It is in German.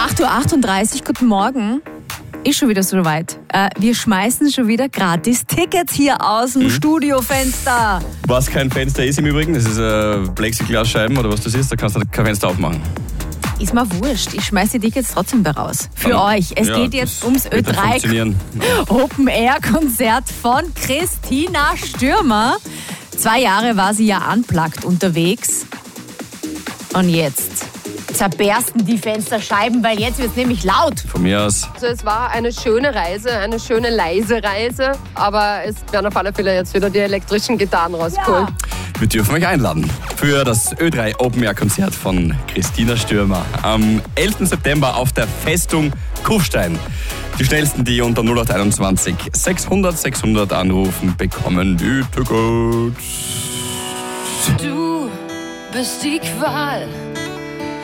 8:38 Uhr, guten Morgen. Ist schon wieder soweit. Wir schmeißen schon wieder gratis Tickets hier aus dem Studiofenster. Was kein Fenster ist im Übrigen, das ist Plexiglasscheiben oder was das ist, da kannst du kein Fenster aufmachen. Ist mir wurscht, ich schmeiße die Tickets trotzdem da raus. Für euch. Es geht jetzt ums Ö3 Open Air Konzert von Christina Stürmer. 2 Jahre war sie ja unplugged unterwegs. Und jetzt zerbersten die Fensterscheiben, weil jetzt wird es nämlich laut. Von mir aus. Also es war eine schöne Reise, eine schöne leise Reise, aber es werden auf alle Fälle jetzt wieder die elektrischen Gitarren rausgeholt. Ja. Wir dürfen euch einladen für das Ö3 Open Air Konzert von Christina Stürmer am 11. September auf der Festung Kufstein. Die Schnellsten, die unter 0821 600 600 anrufen, bekommen die Tickets. Du bist die Qual.